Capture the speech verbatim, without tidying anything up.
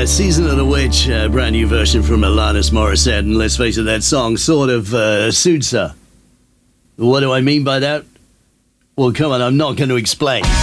uh, Season of the Witch, uh, brand new version from Alanis Morissette, and let's face it, that song sort of uh, suits her. What do I mean by that? Well, come on, I'm not going to explain.